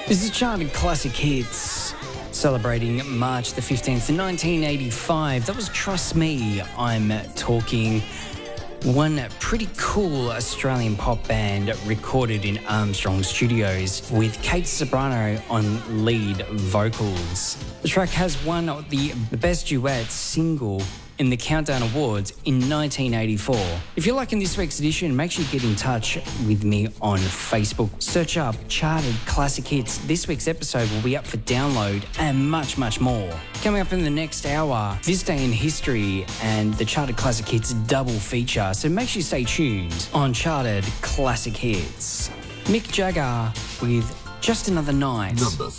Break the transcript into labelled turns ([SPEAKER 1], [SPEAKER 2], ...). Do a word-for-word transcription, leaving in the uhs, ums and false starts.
[SPEAKER 1] This is Charted Classic Hits, celebrating March the fifteenth, nineteen eighty-five. That was Trust Me, I'm Talking. One pretty cool Australian pop band recorded in Armstrong Studios with Kate Ceberano on lead vocals. The track has won the Best Duet single in the Countdown Awards in nineteen eighty-four. If you're liking this week's edition, make sure you get in touch with me on Facebook. Search up Charted Classic Hits. This week's episode will be up for download and much, much more. Coming up in the next hour, This Day in History and the Charted Classic Hits double feature. So make sure you stay tuned on Charted Classic Hits. Mick Jagger with Just Another Night.
[SPEAKER 2] Number